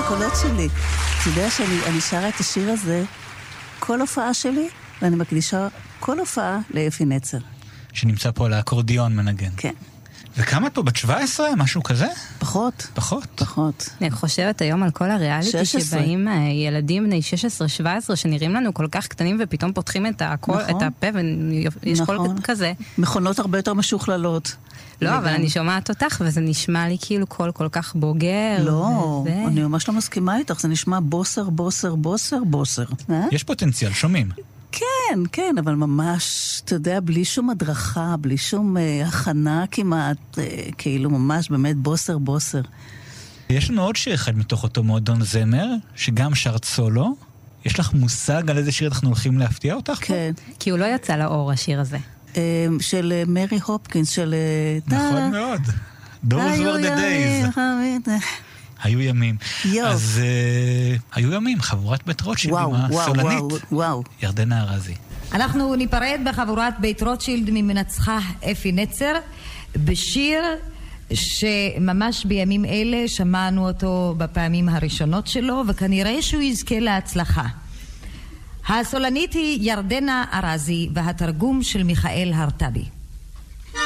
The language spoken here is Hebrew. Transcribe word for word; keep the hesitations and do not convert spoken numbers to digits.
הקולות שלי. אתה יודע שאני שרה את השיר הזה כל הופעה שלי, ואני מקדישה כל הופעה ליפי נצר. שנמצא פה על האקורדיון מנגן. כן. וכמה את פה? בת שבע עשרה? משהו כזה? פחות. פחות? פחות. אני חושבת היום על כל הריאליטי שבאים ילדים בני שש עשרה שבע עשרה שנראים לנו כל כך קטנים ופתאום פותחים את הפה ויש קול כזה. מכונות הרבה יותר משוכללות. לא, אבל אני שומעת אותך וזה נשמע לי כאילו קול כל כך בוגר. לא, אני ממש לא מסכימה איתך, זה נשמע בוסר, בוסר, בוסר, בוסר. יש פוטנציאל, שומעים. כן, כן, אבל ממש, אתה יודע, בלי שום הדרכה, בלי שום אה, הכנה כמעט, אה, כאילו ממש באמת בוסר בוסר. יש לנו עוד שיר אחד מתוך אותו מועדון זמר, שגם שרת סולו. יש לך מושג על איזה שיר אנחנו הולכים להפתיע אותך? כן. פה? כי הוא לא יצא לאור השיר הזה. אה, של אה, מרי הופקינס, של... אה, נכון מאוד. Those were the days. היו ימים. אז היו ימים, חבורת בית רוטשילד עם הסולנית. ירדנה ארזי. אנחנו ניפרד בחבורת בית רוטשילד ממנצחה אפי נצר, בשיר שממש בימים אלה שמענו אותו בפעמים הראשונות שלו, וכנראה שהוא יזכה להצלחה. הסולנית היא ירדנה ארזי, והתרגום של מיכאל הרטבי.